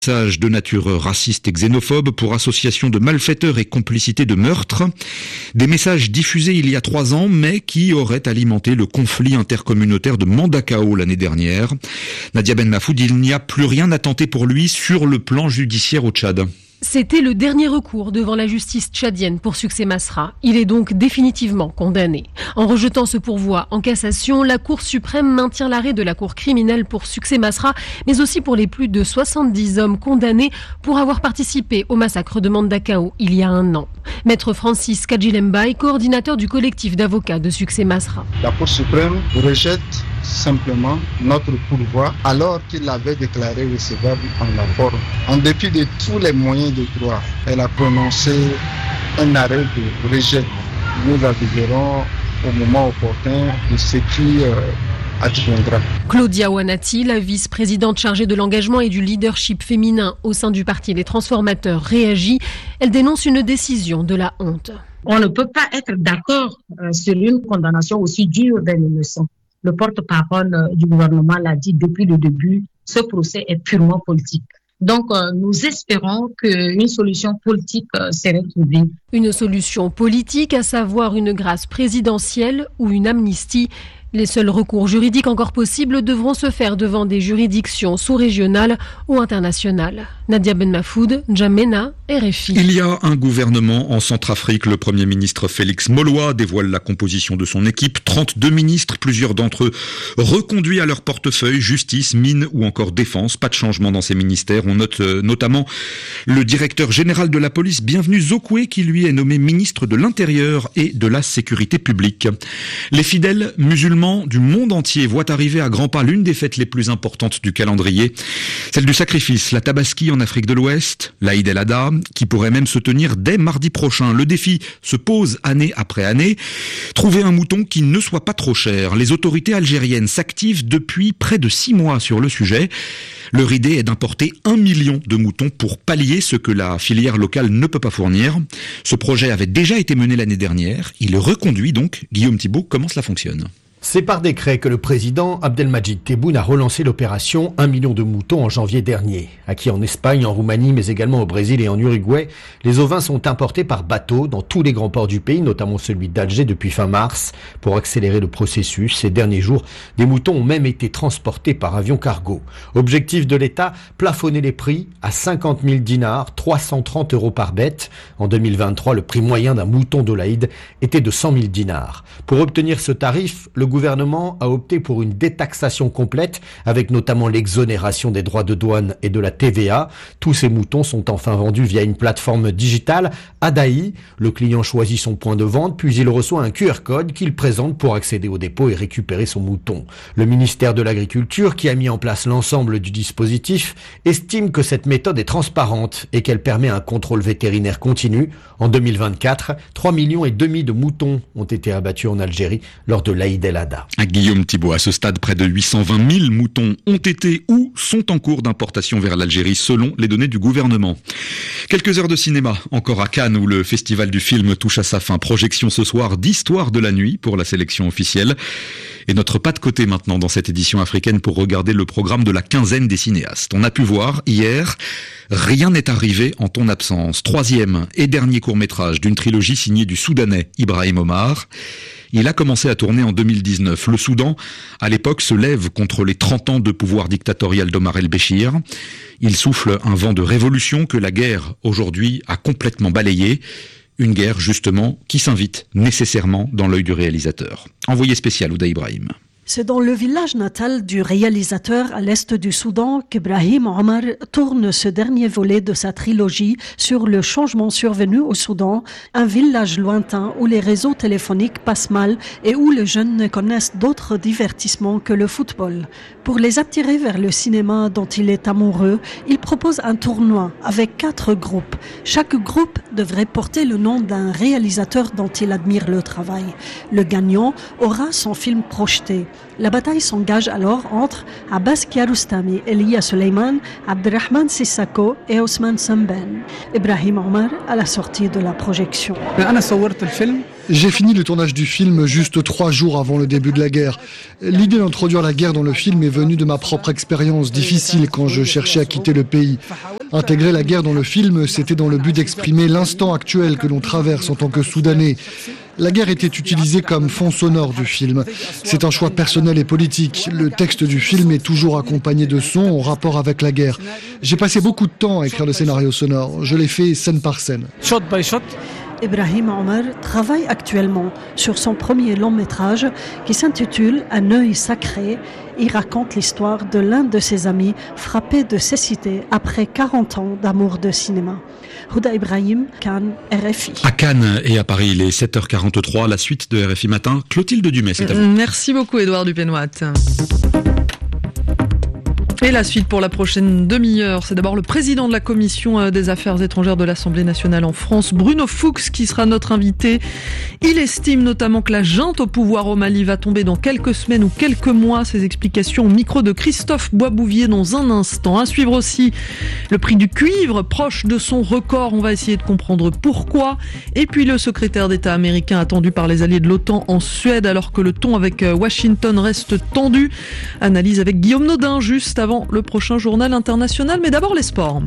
Message de nature raciste et xénophobe pour association de malfaiteurs et complicité de meurtre. Des messages diffusés il y a 3 ans, mais qui auraient alimenté le conflit intercommunautaire de Mandakao l'année dernière. Nadia Ben Mafoud, il n'y a plus rien à tenter pour lui sur le plan judiciaire au Tchad. C'était le dernier recours devant la justice tchadienne pour Succès Masra. Il est donc définitivement condamné. En rejetant ce pourvoi en cassation, la Cour suprême maintient l'arrêt de la Cour criminelle pour Succès Masra, mais aussi pour les plus de 70 hommes condamnés pour avoir participé au massacre de Mandakao il y a 1 an. Maître Francis Kadjilembaï, coordinateur du collectif d'avocats de Succès Masra. La Cour suprême rejette simplement notre pourvoi alors qu'il l'avait déclaré recevable en la forme. En dépit de tous les moyens de droit, elle a prononcé un arrêt de rejet. Nous aviserons au moment opportun de ce qui adviendra. Claudia Wanati, la vice-présidente chargée de l'engagement et du leadership féminin au sein du Parti des Transformateurs, réagit. Elle dénonce une décision de la honte. On ne peut pas être d'accord sur une condamnation aussi dure d'un innocent. Le porte-parole du gouvernement l'a dit depuis le début, ce procès est purement politique. Donc, nous espérons qu'une solution politique serait trouvée. Une solution politique, à savoir une grâce présidentielle ou une amnistie. Les seuls recours juridiques encore possibles devront se faire devant des juridictions sous-régionales ou internationales. Nadia Ben Mafoud, N'Djamena, RFI. Il y a un gouvernement en Centrafrique. Le Premier ministre Félix Moloa dévoile la composition de son équipe. 32 ministres, plusieurs d'entre eux reconduits à leur portefeuille, justice, mine ou encore défense. Pas de changement dans ces ministères. On note notamment le directeur général de la police, Bienvenu Zokwe, qui lui est nommé ministre de l'Intérieur et de la Sécurité publique. Les fidèles musulmans du monde entier voient arriver à grands pas l'une des fêtes les plus importantes du calendrier, celle du sacrifice, la Tabaski en Afrique de l'Ouest, l'Aïd el-Adha, qui pourrait même se tenir dès mardi prochain. Le défi se pose année après année, trouver un mouton qui ne soit pas trop cher. Les autorités algériennes s'activent depuis près de 6 mois sur le sujet. Leur idée est d'importer 1 million de moutons pour pallier ce que la filière locale ne peut pas fournir. Ce projet avait déjà été mené l'année dernière. Il est reconduit donc. Guillaume Thibault, comment cela fonctionne ? C'est par décret que le président Abdelmadjid Tebboune a relancé l'opération 1 million de moutons en janvier dernier. Acquis en Espagne, en Roumanie, mais également au Brésil et en Uruguay, les ovins sont importés par bateau dans tous les grands ports du pays, notamment celui d'Alger depuis fin mars. Pour accélérer le processus, ces derniers jours, des moutons ont même été transportés par avion cargo. Objectif de l'État, plafonner les prix à 50 000 dinars, 330 € par bête. En 2023, le prix moyen d'un mouton de l'Aïd était de 100 000 dinars. Pour obtenir ce tarif, le gouvernement a opté pour une détaxation complète, avec notamment l'exonération des droits de douane et de la TVA. Tous ces moutons sont enfin vendus via une plateforme digitale, Adaï. Le client choisit son point de vente, puis il reçoit un QR code qu'il présente pour accéder au dépôt et récupérer son mouton. Le ministère de l'Agriculture, qui a mis en place l'ensemble du dispositif, estime que cette méthode est transparente et qu'elle permet un contrôle vétérinaire continu. En 2024, 3,5 millions de moutons ont été abattus en Algérie lors de l'Aïd el-Adha. À Guillaume Thibault, à ce stade, près de 820 000 moutons ont été ou sont en cours d'importation vers l'Algérie, selon les données du gouvernement. Quelques heures de cinéma, encore à Cannes, où le festival du film touche à sa fin. Projection ce soir d'Histoire de la nuit pour la sélection officielle. Et notre pas de côté maintenant dans cette édition africaine pour regarder le programme de la quinzaine des cinéastes. On a pu voir hier, Rien n'est arrivé en ton absence. 3e et dernier court-métrage d'une trilogie signée du Soudanais Ibrahim Omar. Il a commencé à tourner en 2019. Le Soudan, à l'époque, se lève contre les 30 ans de pouvoir dictatorial d'Omar el-Béchir. Il souffle un vent de révolution que la guerre, aujourd'hui, a complètement balayé. Une guerre, justement, qui s'invite nécessairement dans l'œil du réalisateur. Envoyé spécial, Ouda Ibrahim. C'est dans le village natal du réalisateur à l'est du Soudan qu'Ibrahim Omar tourne ce dernier volet de sa trilogie sur le changement survenu au Soudan, un village lointain où les réseaux téléphoniques passent mal et où les jeunes ne connaissent d'autres divertissements que le football. Pour les attirer vers le cinéma dont il est amoureux, il propose un tournoi avec 4 groupes. Chaque groupe devrait porter le nom d'un réalisateur dont il admire le travail. Le gagnant aura son film projeté. La bataille s'engage alors entre Abbas Kiarostami, Elia Suleiman, Abderrahman Sissako et Ousmane Samben. Ibrahim Omar à la sortie de la projection. J'ai fini le tournage du film juste 3 jours avant le début de la guerre. L'idée d'introduire la guerre dans le film est venue de ma propre expérience difficile quand je cherchais à quitter le pays. Intégrer la guerre dans le film, c'était dans le but d'exprimer l'instant actuel que l'on traverse en tant que Soudanais. La guerre était utilisée comme fond sonore du film. C'est un choix personnel et politique. Le texte du film est toujours accompagné de sons en rapport avec la guerre. J'ai passé beaucoup de temps à écrire le scénario sonore. Je l'ai fait scène par scène. Shot by shot. Ibrahim Omar travaille actuellement sur son premier long métrage qui s'intitule « Un œil sacré ». Il raconte l'histoire de l'un de ses amis frappé de cécité après 40 ans d'amour de cinéma. Houda Ibrahim, Cannes, RFI. À Cannes et à Paris, il est 7h43, la suite de RFI Matin. Clotilde Dumais, c'est à vous. Merci beaucoup Édouard Dupenoit. Et la suite pour la prochaine demi-heure, c'est d'abord le président de la Commission des Affaires étrangères de l'Assemblée nationale en France, Bruno Fuchs, qui sera notre invité. Il estime notamment que la junte au pouvoir au Mali va tomber dans quelques semaines ou quelques mois. Ses explications au micro de Christophe Boisbouvier dans un instant. À suivre aussi le prix du cuivre, proche de son record. On va essayer de comprendre pourquoi. Et puis le secrétaire d'État américain attendu par les alliés de l'OTAN en Suède, alors que le ton avec Washington reste tendu. Analyse avec Guillaume Nodin, juste avant le prochain journal international, mais d'abord les sports.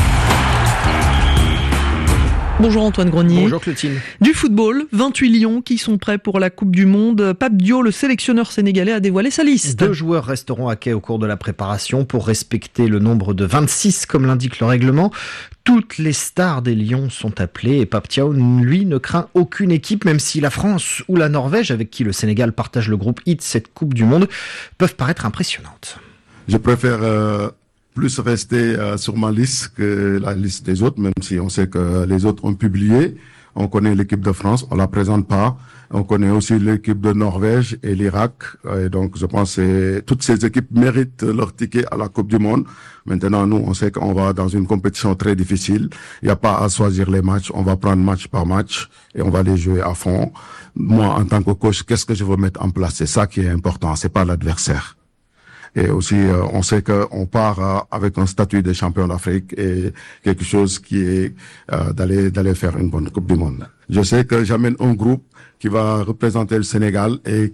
Bonjour Antoine Grenier. Bonjour Clotilde. Du football, 28 lions qui sont prêts pour la Coupe du Monde. Pape Diop, le sélectionneur sénégalais, a dévoilé sa liste. 2 joueurs resteront à quai au cours de la préparation pour respecter le nombre de 26 comme l'indique le règlement. Toutes les stars des Lions sont appelées et Pape Diop, lui, ne craint aucune équipe, même si la France ou la Norvège, avec qui le Sénégal partage le groupe I de cette Coupe du Monde, peuvent paraître impressionnantes. Je préfère plus rester sur ma liste que la liste des autres, même si on sait que les autres ont publié. On connaît l'équipe de France, on la présente pas. On connaît aussi l'équipe de Norvège et l'Irak. Et donc, je pense que toutes ces équipes méritent leur ticket à la Coupe du Monde. Maintenant, nous, on sait qu'on va dans une compétition très difficile. Il n'y a pas à choisir les matchs. On va prendre match par match et on va les jouer à fond. Moi, en tant que coach, qu'est-ce que je veux mettre en place? C'est ça qui est important. C'est pas l'adversaire. Et aussi, on sait qu'on part avec un statut de champion d'Afrique et quelque chose qui est d'aller faire une bonne Coupe du Monde. Je sais que j'amène un groupe qui va représenter le Sénégal et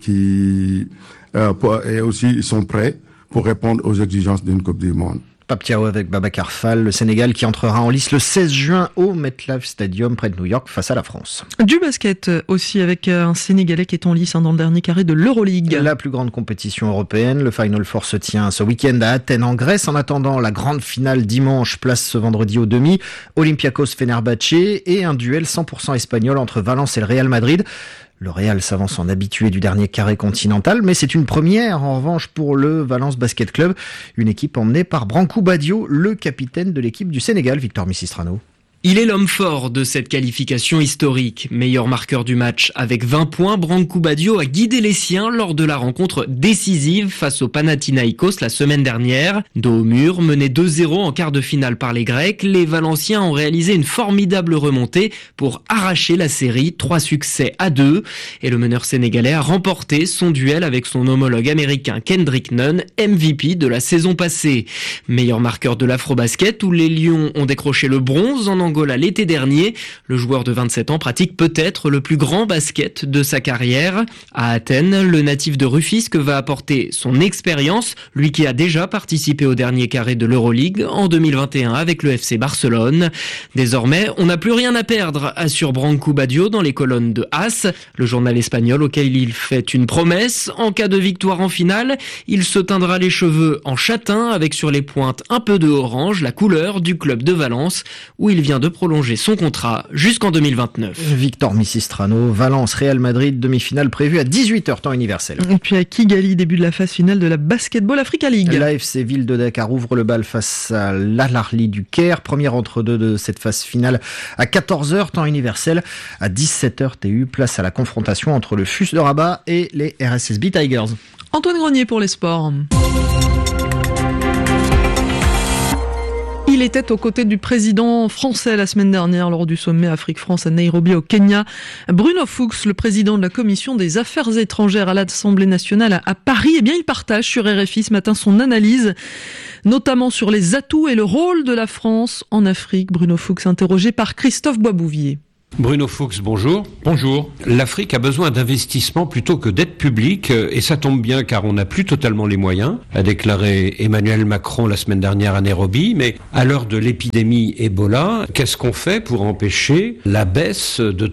et aussi ils sont prêts pour répondre aux exigences d'une Coupe du Monde. Pape Diop avec Babacar Fall, le Sénégal qui entrera en lice le 16 juin au MetLife Stadium près de New York face à la France. Du basket aussi avec un Sénégalais qui est en lice dans le dernier carré de l'Euroleague. La plus grande compétition européenne, le Final Four se tient ce week-end à Athènes en Grèce. En attendant la grande finale dimanche, place ce vendredi au demi, Olympiakos-Fenerbahçe et un duel 100% espagnol entre Valence et le Real Madrid. Le Real s'avance en habitué du dernier carré continental, mais c'est une première en revanche pour le Valence Basket Club, une équipe emmenée par Branco Badio, le capitaine de l'équipe du Sénégal, Victor Missistrano. Il est l'homme fort de cette qualification historique. Meilleur marqueur du match avec 20 points, Branco Badio a guidé les siens lors de la rencontre décisive face au Panathinaïkos la semaine dernière. Dos au mur, mené 2-0 en quart de finale par les Grecs, les Valenciens ont réalisé une formidable remontée pour arracher la série, 3 succès à 2. Et le meneur sénégalais a remporté son duel avec son homologue américain Kendrick Nunn, MVP de la saison passée. Meilleur marqueur de l'Afrobasket où les Lions ont décroché le bronze en Angola l'été dernier. Le joueur de 27 ans pratique peut-être le plus grand basket de sa carrière. À Athènes, le natif de Rufisque va apporter son expérience, lui qui a déjà participé au dernier carré de l'Euroleague en 2021 avec le FC Barcelone. Désormais, on n'a plus rien à perdre, assure Branco Badio dans les colonnes de AS, le journal espagnol auquel il fait une promesse. En cas de victoire en finale, il se teindra les cheveux en châtain avec sur les pointes un peu de orange, la couleur du club de Valence, où il vient de prolonger son contrat jusqu'en 2029. Victor Missistrano, Valence, Real Madrid, demi-finale prévue à 18h temps universel. Et puis à Kigali, début de la phase finale de la Basketball Africa League. L'AFC Ville de Dakar ouvre le bal face à l'Al Ahly du Caire. Première entre-deux de cette phase finale à 14h temps universel. À 17h TU, place à la confrontation entre le FUS de Rabat et les RSSB Tigers. Antoine Grenier pour les sports. Il était aux côtés du président français la semaine dernière lors du sommet Afrique-France à Nairobi au Kenya. Bruno Fuchs, le président de la commission des affaires étrangères à l'Assemblée nationale à Paris, il partage sur RFI ce matin son analyse, notamment sur les atouts et le rôle de la France en Afrique. Bruno Fuchs interrogé par Christophe Boisbouvier. Bruno Fuchs, bonjour. Bonjour. L'Afrique a besoin d'investissements plutôt que d'aide publique, et ça tombe bien car on n'a plus totalement les moyens, a déclaré Emmanuel Macron la semaine dernière à Nairobi. Mais à l'heure de l'épidémie Ebola, qu'est-ce qu'on fait pour empêcher la baisse de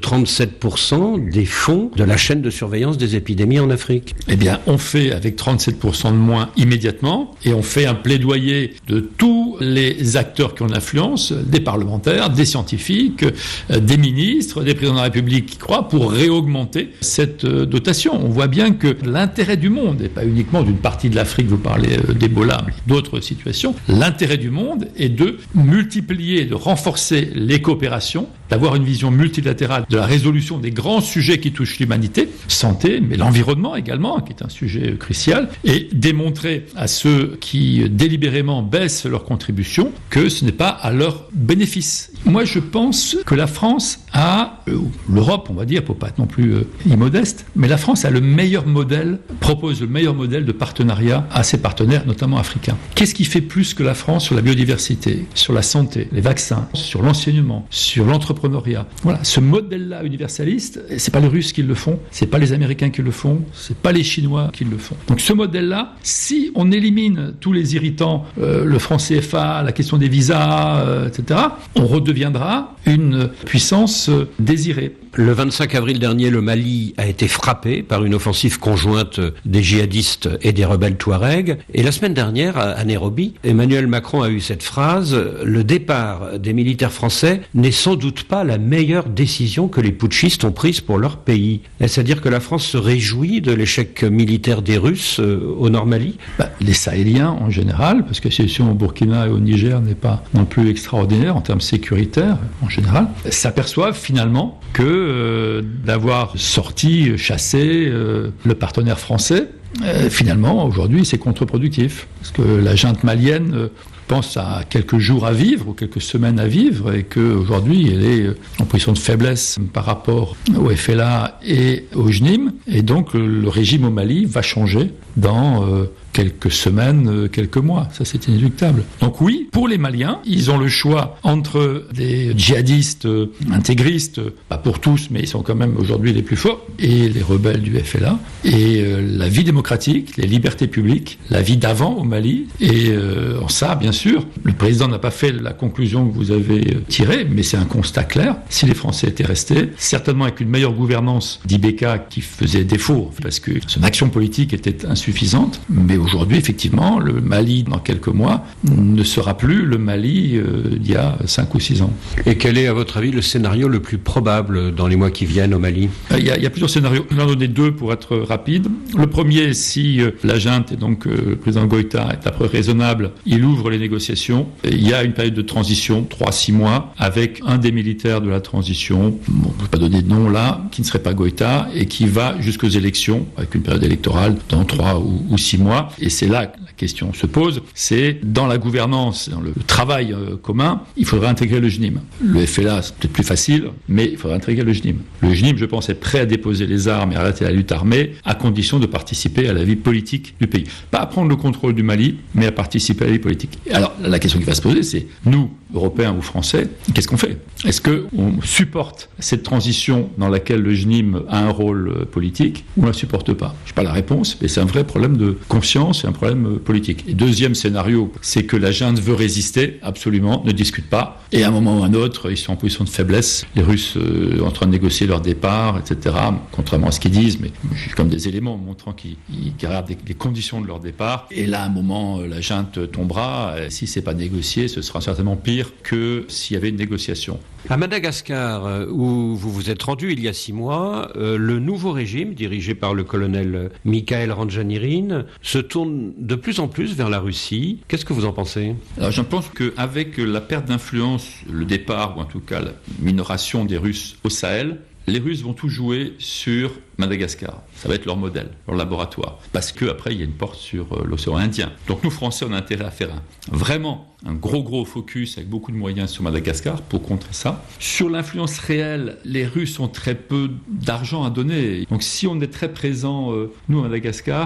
37% des fonds de la chaîne de surveillance des épidémies en Afrique? Eh bien, on fait avec 37% de moins immédiatement, et on fait un plaidoyer de tous les acteurs qui ont l'influence, des parlementaires, des scientifiques, des ministres, des présidents de la République qui croient, pour réaugmenter cette dotation. On voit bien que l'intérêt du monde, et pas uniquement d'une partie de l'Afrique, vous parlez d'Ebola, mais d'autres situations, l'intérêt du monde est de multiplier, de renforcer les coopérations, d'avoir une vision multilatérale de la résolution des grands sujets qui touchent l'humanité, santé, mais l'environnement également, qui est un sujet crucial, et démontrer à ceux qui délibérément baissent leurs contributions que ce n'est pas à leur bénéfice. Moi, je pense que la France a, l'Europe, on va dire, pour pas être non plus immodeste, mais la France a le meilleur modèle, propose le meilleur modèle de partenariat à ses partenaires, notamment africains. Qu'est-ce qui fait plus que la France sur la biodiversité, sur la santé, les vaccins, sur l'enseignement, sur l'entrepreneuriat? Voilà, ce modèle-là universaliste, c'est pas les Russes qui le font, c'est pas les Américains qui le font, c'est pas les Chinois qui le font. Donc ce modèle-là, si on élimine tous les irritants, le franc CFA, la question des visas, etc., on redeviendra une puissance désirée. Le 25 avril dernier, le Mali a été frappé par une offensive conjointe des djihadistes et des rebelles Touaregs. Et la semaine dernière, à Nairobi, Emmanuel Macron a eu cette phrase: « Le départ des militaires français n'est sans doute pas la meilleure décision que les putschistes ont prise pour leur pays. » Est-ce à dire que la France se réjouit de l'échec militaire des Russes au Nord Mali? Les Sahéliens en général, parce que la situation au Burkina et au Niger n'est pas non plus extraordinaire en termes sécuritaires en général, s'aperçoivent finalement que d'avoir sorti, chassé le partenaire français, finalement aujourd'hui c'est contre-productif, parce que la junte malienne pense à quelques jours à vivre ou quelques semaines à vivre, et qu'aujourd'hui elle est en position de faiblesse par rapport au FLA et au JNIM, et donc le régime au Mali va changer dans quelques semaines, quelques mois. Ça, c'est inéluctable. Donc oui, pour les Maliens, ils ont le choix entre des djihadistes intégristes, pas pour tous, mais ils sont quand même aujourd'hui les plus forts, et les rebelles du FLA, et la vie démocratique, les libertés publiques, la vie d'avant au Mali, et en ça, bien sûr, le président n'a pas fait la conclusion que vous avez tirée, mais c'est un constat clair. Si les Français étaient restés, certainement avec une meilleure gouvernance d'Ibeka qui faisait défaut, parce que son action politique était insuffisante, mais aujourd'hui, effectivement, le Mali, dans quelques mois, ne sera plus le Mali d'il y a 5 ou 6 ans. Et quel est, à votre avis, le scénario le plus probable dans les mois qui viennent au Mali? Il y a plusieurs scénarios. Je vais en donner 2 pour être rapide. Le premier, si la junte, et donc le président Goïta, est après raisonnable, il ouvre les négociations. Il y a une période de transition, 3-6 mois, avec un des militaires de la transition, je ne vais pas donner de nom là, qui ne serait pas Goïta, et qui va jusqu'aux élections, avec une période électorale dans 3 ou 6 mois. Et c'est là que la question se pose, c'est dans la gouvernance, dans le travail commun, il faudrait intégrer le JNIM. Le FLA, c'est peut-être plus facile, mais il faudrait intégrer le JNIM. Le JNIM, je pense, est prêt à déposer les armes et à arrêter la lutte armée, à condition de participer à la vie politique du pays. Pas à prendre le contrôle du Mali, mais à participer à la vie politique. Alors, la question qui va se poser, c'est, nous, Européens ou Français, qu'est-ce qu'on fait? Est-ce qu'on supporte cette transition dans laquelle le JNIM a un rôle politique, ou on ne la supporte pas? Je n'ai pas la réponse, mais c'est un vrai problème de conscience et un problème politique. Et deuxième scénario, c'est que la junte veut résister, absolument, ne discute pas, et à un moment ou à un autre, ils sont en position de faiblesse, les Russes en train de négocier leur départ, etc., contrairement à ce qu'ils disent, mais j'ai comme des éléments montrant qu'ils regardent les conditions de leur départ, et là, à un moment, la junte tombera, et si c'est pas négocié, ce sera certainement pire que s'il y avait une négociation. À Madagascar, où vous vous êtes rendu il y a 6 mois, le nouveau régime, dirigé par le colonel Mikhail Randjanirin, se tourne de plus en plus vers la Russie. Qu'est-ce que vous en pensez? Alors, je pense qu'avec la perte d'influence, le départ, ou en tout cas la minoration des Russes au Sahel, les Russes vont tout jouer sur Madagascar. Ça va être leur modèle, leur laboratoire. Parce qu'après, il y a une porte sur l'océan Indien. Donc nous, Français, on a intérêt à faire vraiment un gros focus avec beaucoup de moyens sur Madagascar pour contrer ça. Sur l'influence réelle, les Russes ont très peu d'argent à donner. Donc si on est très présent, nous, à Madagascar,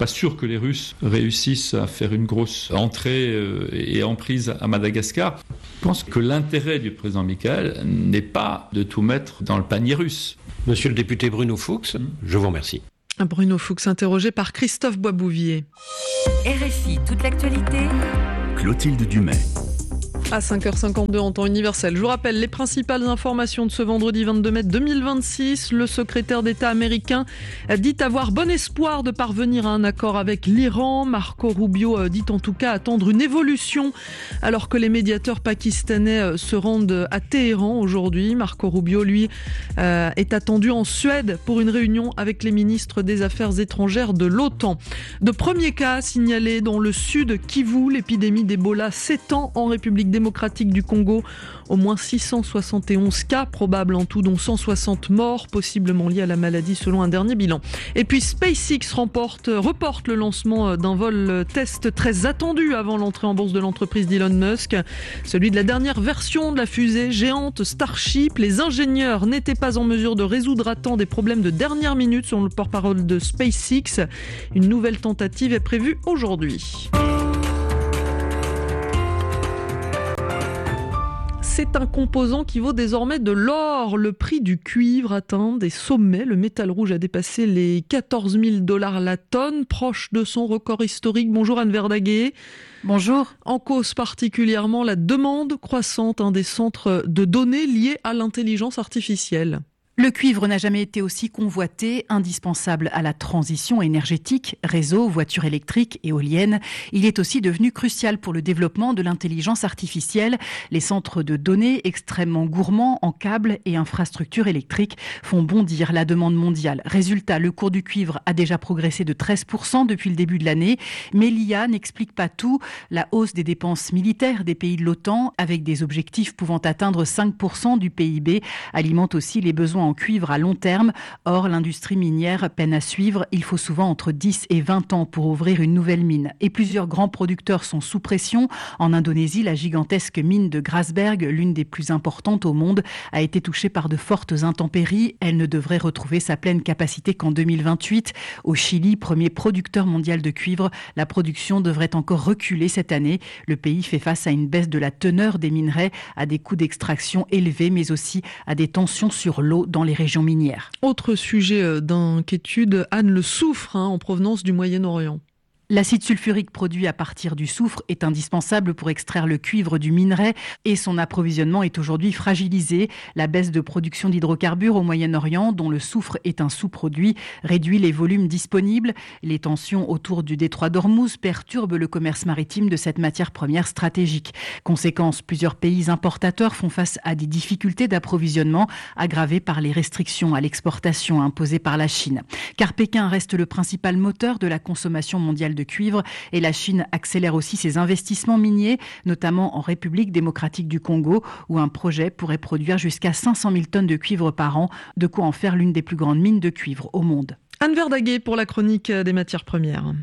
Pas sûr que les Russes réussissent à faire une grosse entrée et emprise à Madagascar. Je pense que l'intérêt du président Mikhaël n'est pas de tout mettre dans le panier russe. Monsieur le député Bruno Fuchs, je vous remercie. Bruno Fuchs, interrogé par Christophe Boisbouvier. RFI, toute l'actualité. Clotilde Dumais. À 5h52 en temps universel. Je vous rappelle les principales informations de ce vendredi 22 mai 2026. Le secrétaire d'État américain dit avoir bon espoir de parvenir à un accord avec l'Iran. Marco Rubio dit en tout cas attendre une évolution alors que les médiateurs pakistanais se rendent à Téhéran aujourd'hui. Marco Rubio, lui, est attendu en Suède pour une réunion avec les ministres des Affaires étrangères de l'OTAN. De premiers cas signalés dans le sud Kivu, l'épidémie d'Ebola s'étend en République démocratique du Congo. Au moins 671 cas probables en tout, dont 160 morts, possiblement liés à la maladie selon un dernier bilan. Et puis SpaceX reporte le lancement d'un vol test très attendu avant l'entrée en bourse de l'entreprise d'Elon Musk, celui de la dernière version de la fusée géante Starship. Les ingénieurs n'étaient pas en mesure de résoudre à temps des problèmes de dernière minute selon le porte-parole de SpaceX. Une nouvelle tentative est prévue aujourd'hui. C'est un composant qui vaut désormais de l'or. Le prix du cuivre atteint des sommets. Le métal rouge a dépassé les 14 000 $ la tonne, proche de son record historique. Bonjour Anne Verdaguer. Bonjour. En cause particulièrement la demande croissante des centres de données liés à l'intelligence artificielle. Le cuivre n'a jamais été aussi convoité, indispensable à la transition énergétique, réseaux, voitures électriques, éoliennes. Il est aussi devenu crucial pour le développement de l'intelligence artificielle. Les centres de données, extrêmement gourmands en câbles et infrastructures électriques, font bondir la demande mondiale. Résultat, le cours du cuivre a déjà progressé de 13% depuis le début de l'année. Mais l'IA n'explique pas tout. La hausse des dépenses militaires des pays de l'OTAN, avec des objectifs pouvant atteindre 5% du PIB, alimente aussi les besoins en cuivre à long terme. Or, l'industrie minière peine à suivre. Il faut souvent entre 10 et 20 ans pour ouvrir une nouvelle mine. Et plusieurs grands producteurs sont sous pression. En Indonésie, la gigantesque mine de Grasberg, l'une des plus importantes au monde, a été touchée par de fortes intempéries. Elle ne devrait retrouver sa pleine capacité qu'en 2028. Au Chili, premier producteur mondial de cuivre, la production devrait encore reculer cette année. Le pays fait face à une baisse de la teneur des minerais, à des coûts d'extraction élevés, mais aussi à des tensions sur l'eau dans les régions minières. Autre sujet d'inquiétude, Anne, le soufre en provenance du Moyen-Orient. L'acide sulfurique produit à partir du soufre est indispensable pour extraire le cuivre du minerai et son approvisionnement est aujourd'hui fragilisé. La baisse de production d'hydrocarbures au Moyen-Orient, dont le soufre est un sous-produit, réduit les volumes disponibles. Les tensions autour du détroit d'Ormuz perturbent le commerce maritime de cette matière première stratégique. Conséquence, plusieurs pays importateurs font face à des difficultés d'approvisionnement aggravées par les restrictions à l'exportation imposées par la Chine. Car Pékin reste le principal moteur de la consommation mondiale de cuivre et la Chine accélère aussi ses investissements miniers, notamment en République démocratique du Congo, où un projet pourrait produire jusqu'à 500 000 tonnes de cuivre par an, de quoi en faire l'une des plus grandes mines de cuivre au monde. Anne Verdaguer pour la chronique des matières premières.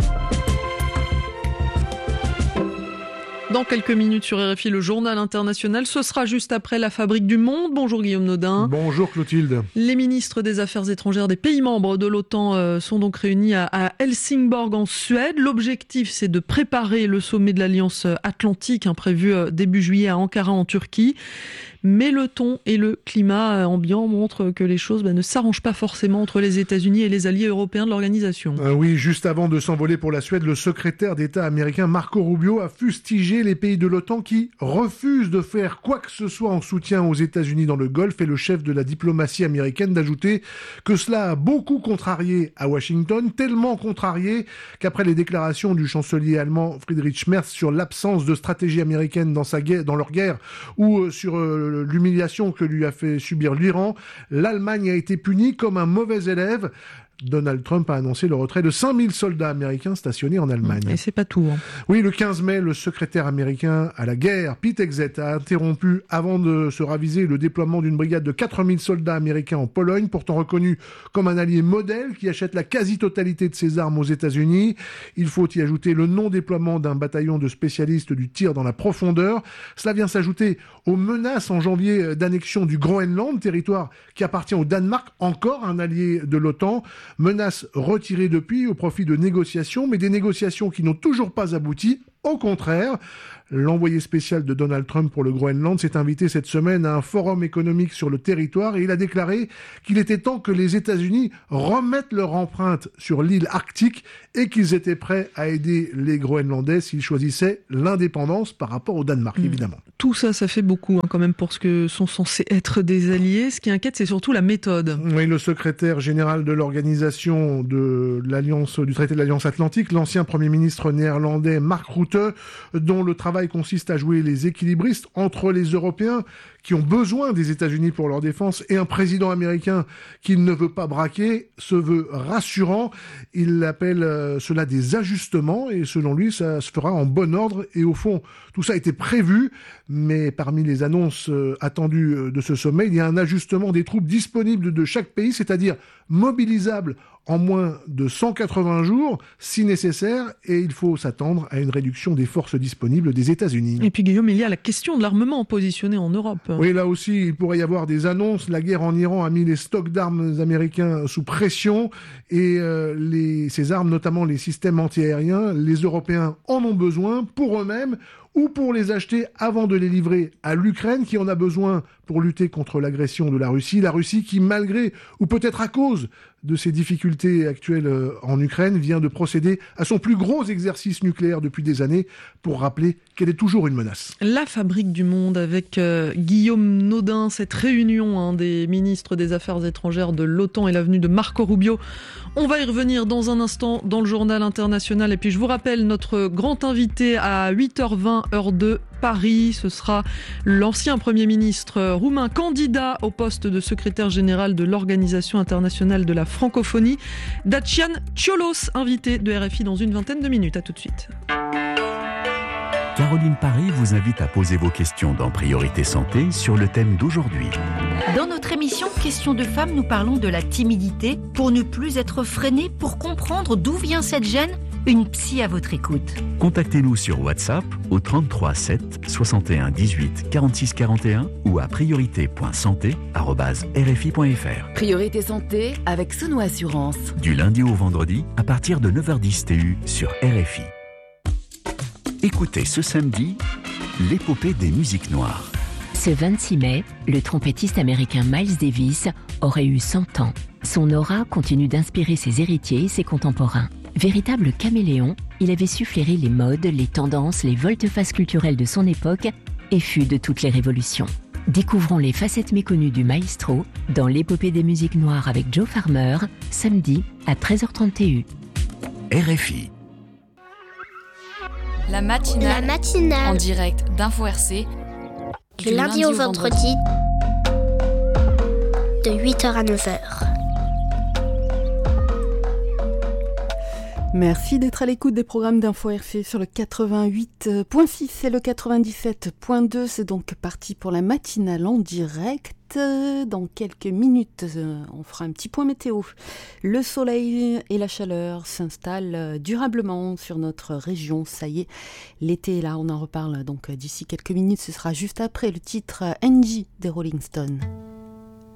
Dans quelques minutes sur RFI, le journal international. Ce sera juste après la Fabrique du Monde. Bonjour Guillaume Nodin. Bonjour Clotilde. Les ministres des Affaires étrangères des pays membres de l'OTAN sont donc réunis à Helsingborg en Suède. L'objectif, c'est de préparer le sommet de l'Alliance Atlantique prévu début juillet à Ankara en Turquie. Mais le ton et le climat ambiant montrent que les choses ne s'arrangent pas forcément entre les États-Unis et les alliés européens de l'organisation. Oui, juste avant de s'envoler pour la Suède, le secrétaire d'État américain Marco Rubio a fustigé les pays de l'OTAN qui refusent de faire quoi que ce soit en soutien aux États-Unis dans le Golfe et le chef de la diplomatie américaine d'ajouter que cela a beaucoup contrarié à Washington, tellement contrarié qu'après les déclarations du chancelier allemand Friedrich Merz sur l'absence de stratégie américaine dans leur guerre ou sur l'humiliation que lui a fait subir l'Iran, l'Allemagne a été punie comme un mauvais élève. Donald Trump a annoncé le retrait de 5000 soldats américains stationnés en Allemagne. Et c'est pas tout. Oui, le 15 mai, le secrétaire américain à la guerre, Pete Hegseth, a interrompu, avant de se raviser, le déploiement d'une brigade de 4000 soldats américains en Pologne, pourtant reconnu comme un allié modèle qui achète la quasi-totalité de ses armes aux États-Unis. Il faut y ajouter le non-déploiement d'un bataillon de spécialistes du tir dans la profondeur. Cela vient s'ajouter aux menaces en janvier d'annexion du Groenland, territoire qui appartient au Danemark, encore un allié de l'OTAN. Menace retirée depuis au profit de négociations, mais des négociations qui n'ont toujours pas abouti. Au contraire, l'envoyé spécial de Donald Trump pour le Groenland s'est invité cette semaine à un forum économique sur le territoire et il a déclaré qu'il était temps que les États-Unis remettent leur empreinte sur l'île arctique et qu'ils étaient prêts à aider les Groenlandais s'ils choisissaient l'indépendance par rapport au Danemark, évidemment. Tout ça, ça fait beaucoup quand même pour ce que sont censés être des alliés. Ce qui inquiète, c'est surtout la méthode. Oui, le secrétaire général de l'organisation de l'Alliance, du traité de l'Alliance Atlantique, l'ancien Premier ministre néerlandais Mark Rutte, dont le travail consiste à jouer les équilibristes entre les Européens qui ont besoin des États-Unis pour leur défense et un président américain qu'il ne veut pas braquer, se veut rassurant. Il appelle cela des ajustements et selon lui, ça se fera en bon ordre. Et au fond, tout ça a été prévu, mais parmi les annonces attendues de ce sommet, il y a un ajustement des troupes disponibles de chaque pays, c'est-à-dire mobilisables en moins de 180 jours, si nécessaire, et il faut s'attendre à une réduction des forces disponibles des États-Unis. Et puis Guillaume, il y a la question de l'armement positionné en Europe. Oui, là aussi, il pourrait y avoir des annonces. La guerre en Iran a mis les stocks d'armes américains sous pression, et ces armes, notamment les systèmes antiaériens, les Européens en ont besoin pour eux-mêmes, ou pour les acheter avant de les livrer à l'Ukraine, qui en a besoin pour lutter contre l'agression de la Russie. La Russie qui, malgré, ou peut-être à cause de ses difficultés actuelles en Ukraine, vient de procéder à son plus gros exercice nucléaire depuis des années, pour rappeler qu'elle est toujours une menace. La fabrique du monde avec Guillaume Nodin, cette réunion des ministres des Affaires étrangères de l'OTAN et la venue de Marco Rubio. On va y revenir dans un instant dans le journal international. Et puis je vous rappelle notre grand invité à 8h20 heure de Paris. Ce sera l'ancien Premier ministre roumain, candidat au poste de secrétaire général de l'Organisation internationale de la francophonie, Dacian Ciolos, invité de RFI dans une vingtaine de minutes. À tout de suite. Caroline Paré vous invite à poser vos questions dans Priorité Santé sur le thème d'aujourd'hui. Dans notre émission Questions de femmes, nous parlons de la timidité pour ne plus être freiné, pour comprendre d'où vient cette gêne. Une psy à votre écoute. Contactez-nous sur WhatsApp au 33 7 61 18 46 41 ou à priorité.santé@rfi.fr. Priorité Santé avec Sono Assurance. Du lundi au vendredi à partir de 9h10 TU sur RFI. Écoutez ce samedi l'épopée des musiques noires. Ce 26 mai, le trompettiste américain Miles Davis aurait eu 100 ans. Son aura continue d'inspirer ses héritiers et ses contemporains. Véritable caméléon, il avait su flairer les modes, les tendances, les volte-face culturelles de son époque et fut de toutes les révolutions. Découvrons les facettes méconnues du maestro dans l'épopée des musiques noires avec Joe Farmer, samedi à 13h30 TU. RFI. La matinale en direct d'Info RC. Du lundi au vendredi, de 8h à 9h. Merci d'être à l'écoute des programmes d'Info RC sur le 88.6 et le 97.2. C'est donc parti pour la matinale en direct. Dans quelques minutes, on fera un petit point météo. Le soleil et la chaleur s'installent durablement sur notre région. Ça y est, l'été est là, on en reparle donc d'ici quelques minutes. Ce sera juste après le titre Angie des Rolling Stones.